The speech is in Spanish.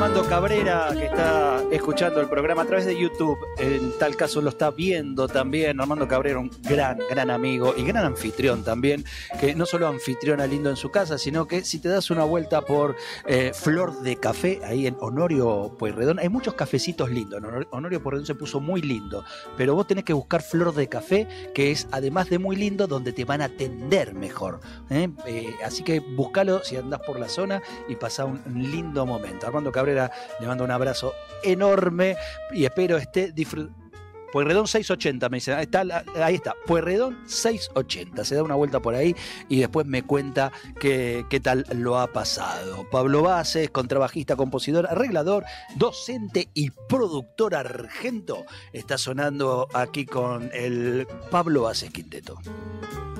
Armando Cabrera, que está escuchando el programa a través de YouTube, en tal caso lo está viendo también. Armando Cabrera, un gran amigo y gran anfitrión también, que no solo anfitriona lindo en su casa, sino que si te das una vuelta por Flor de Café, ahí en Honorio Pueyrredón, hay muchos cafecitos lindos. Honorio Pueyrredón se puso muy lindo, pero vos tenés que buscar Flor de Café, que es además de muy lindo, donde te van a atender mejor. Así que búscalo si andás por la zona y pasá un lindo momento. Armando Cabrera, le mando un abrazo enorme y espero esté disfrutando. Pueyrredón 680, me dice, ahí está, Pueyrredón 680, se da una vuelta por ahí y después me cuenta qué tal lo ha pasado. Pablo Bases, contrabajista, compositor, arreglador, docente y productor argento, está sonando aquí con el Pablo Bases Quinteto.